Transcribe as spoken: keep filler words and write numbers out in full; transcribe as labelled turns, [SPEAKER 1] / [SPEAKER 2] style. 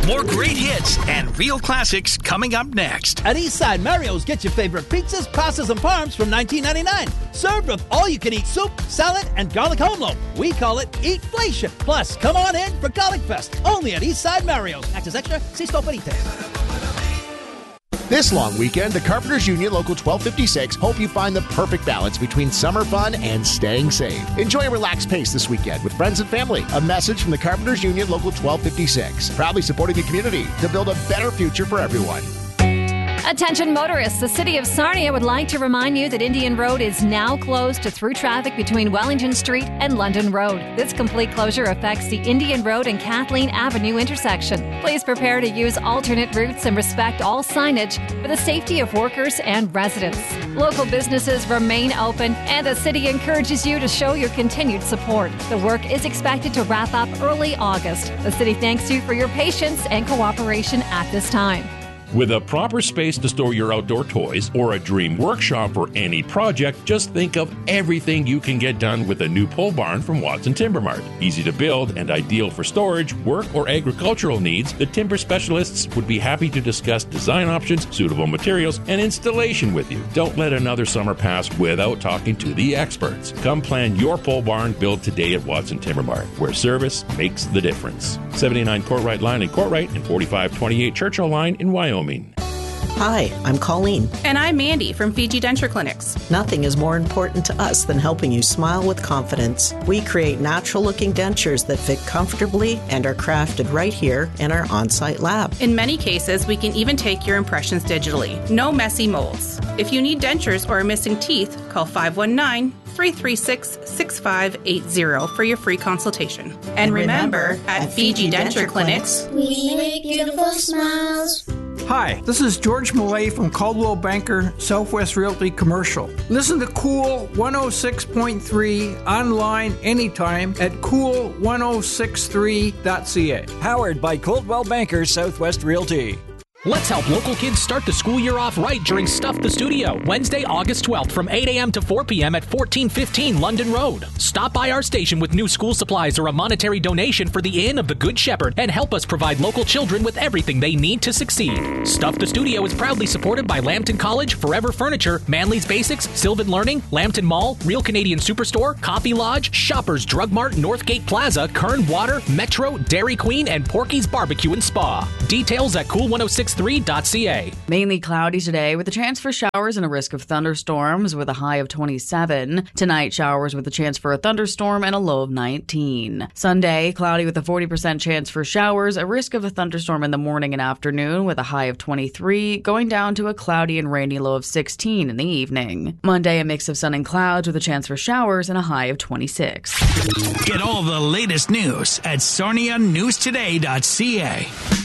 [SPEAKER 1] More great hits and real classics coming up next.
[SPEAKER 2] At Eastside Mario's, get your favorite pizzas, pastas, and parms from nineteen ninety-nine. Served with all-you-can-eat soup, salad, and garlic home loaf. We call it Eatflation. Plus, come on in for Garlic Fest. Only at Eastside Mario's. Access extra. See store for details.
[SPEAKER 3] This long weekend, the Carpenters Union Local twelve fifty-six hope you find the perfect balance between summer fun and staying safe. Enjoy a relaxed pace this weekend with friends and family. A message from the Carpenters Union Local twelve fifty-six, proudly supporting the community to build a better future for everyone.
[SPEAKER 4] Attention motorists, the City of Sarnia would like to remind you that Indian Road is now closed to through traffic between Wellington Street and London Road. This complete closure affects the Indian Road and Kathleen Avenue intersection. Please prepare to use alternate routes and respect all signage for the safety of workers and residents. Local businesses remain open, and the city encourages you to show your continued support. The work is expected to wrap up early August. The city thanks you for your patience and cooperation at this time.
[SPEAKER 5] With a proper space to store your outdoor toys or a dream workshop for any project, just think of everything you can get done with a new pole barn from Watson Timber Mart. Easy to build and ideal for storage, work, or agricultural needs, the timber specialists would be happy to discuss design options, suitable materials, and installation with you. Don't let another summer pass without talking to the experts. Come plan your pole barn build today at Watson Timber Mart, where service makes the difference. seventy-nine Courtright Line in Courtright and forty-five twenty-eight Churchill Line in Wyoming.
[SPEAKER 6] Hi, I'm Colleen.
[SPEAKER 7] And I'm Mandy from Fiji Denture Clinics.
[SPEAKER 6] Nothing is more important to us than helping you smile with confidence. We create natural-looking dentures that fit comfortably and are crafted right here in our on-site lab.
[SPEAKER 7] In many cases, we can even take your impressions digitally. No messy molds. If you need dentures or are missing teeth, call five one nine, three three six, six five eight zero for your free consultation. And, and remember, remember, at, at Fiji, Fiji Denture, Denture Clinics,
[SPEAKER 8] we make beautiful smiles.
[SPEAKER 9] Hi, this is George Millay from Caldwell Banker Southwest Realty Commercial. Listen to Cool one oh six point three online anytime at cool ten sixty-three dot c a.
[SPEAKER 10] Powered by Coldwell Banker Southwest Realty.
[SPEAKER 11] Let's help local kids start the school year off right during Stuff the Studio, Wednesday, August twelfth from eight a.m. to four p.m. at fourteen fifteen London Road. Stop by our station with new school supplies or a monetary donation for the Inn of the Good Shepherd and help us provide local children with everything they need to succeed. Stuff the Studio is proudly supported by Lambton College, Forever Furniture, Manly's Basics, Sylvan Learning, Lambton Mall, Real Canadian Superstore, Coffee Lodge, Shoppers Drug Mart, Northgate Plaza, Kern Water, Metro, Dairy Queen, and Porky's Barbecue and Spa. Details at cool ten sixty-three dot c a.
[SPEAKER 12] Mainly cloudy today with a chance for showers and a risk of thunderstorms with a high of twenty-seven. Tonight, showers with a chance for a thunderstorm and a low of nineteen. Sunday, cloudy with a forty percent chance for showers, a risk of a thunderstorm in the morning and afternoon with a high of twenty-three, going down to a cloudy and rainy low of sixteen in the evening. Monday, a mix of sun and clouds with a chance for showers and a high of twenty-six.
[SPEAKER 1] Get all the latest news at sarnia news today dot c a.